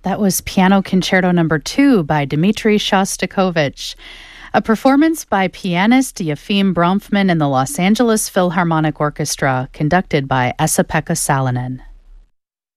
That was Piano Concerto No. 2 by Dmitri Shostakovich, a performance by pianist Yefim Bronfman and the Los Angeles Philharmonic Orchestra, conducted by Esa-Pekka Salonen.